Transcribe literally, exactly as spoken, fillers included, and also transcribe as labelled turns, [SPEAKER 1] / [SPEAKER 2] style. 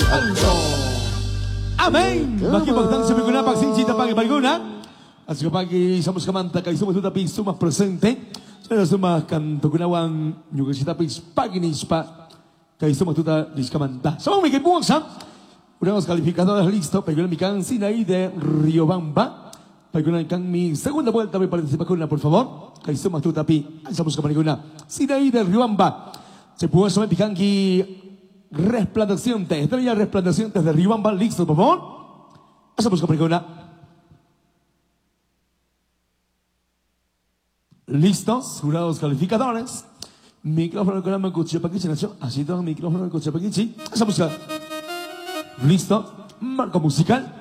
[SPEAKER 1] Santo.
[SPEAKER 2] Amén. Bagi pagtang sa mga pagsin cita pagi balguna. At sa pagi sa mga manta kay sumas tuta pis sumas presente. Sa sumas kan tugunawang nyuga cita pis pagi ni spa kay sumas tuta diskamanta. So may kibuang sa unang calificadores listo. Pagkunan mi kang Sinaí de Riobamba. Pagkunan kang mi segunda vuelta may participa ko na por favor. Kay sumas tuta pi sa mga balguna. Sinaí de Riobamba. Se pudo saber pican que resplandecientes, estrella resplandecientes de Riobamba, listo, por favor. Hacemos Capricornio. Listos, jurados calificadores. Micrófono con la mano cuchilla paquichi, así todo el micrófono con cuchilla paquichi. Hacemos listo, marco musical.